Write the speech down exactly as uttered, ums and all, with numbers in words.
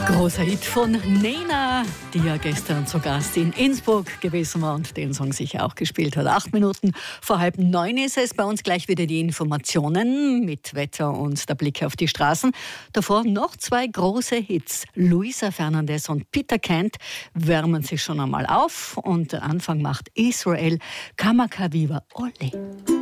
Großer Hit von Nena, die ja gestern zu Gast in Innsbruck gewesen war und den Song sicher auch gespielt hat. Acht Minuten vor halb neun ist es. Bei uns gleich wieder die Informationen mit Wetter und der Blick auf die Straßen. Davor noch zwei große Hits. Luisa Fernandez und Peter Kent wärmen sich schon einmal auf. Und der Anfang macht Israel Kamakawiwa Ole.